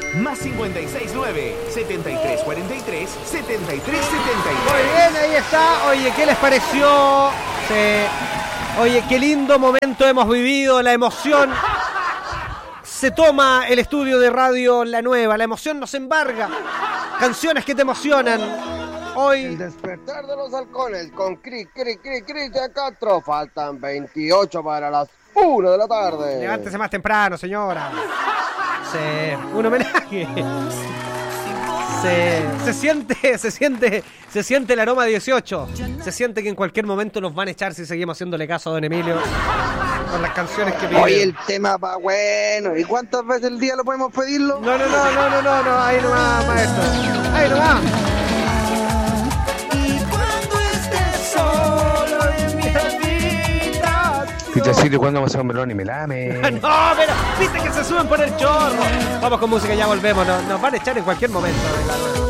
Más 569-7343-7372. Muy bien, ahí está. Oye, ¿qué les pareció? Oye, qué lindo momento hemos vivido, la emoción. Se toma el estudio de radio La Nueva, la emoción nos embarga. Canciones que te emocionan. Hoy... El despertar de los halcones con Cristian Castro. Faltan 28 para las 1 de la tarde. Levántese más temprano, señora. Un homenaje. Se siente el aroma 18. Se siente que en cualquier momento nos van a echar si seguimos haciéndole caso a don Emilio con las canciones que pide. Oye, el tema va bueno. ¿Y cuántas veces al día lo podemos pedirlo? No. Ahí nomás, maestro. Ahí nomás. Pichacito, ¿cuándo vamos a hacer un melón y melame? No, pero viste que se suben por el chorro. Vamos con música, ya volvemos. Nos van a echar en cualquier momento.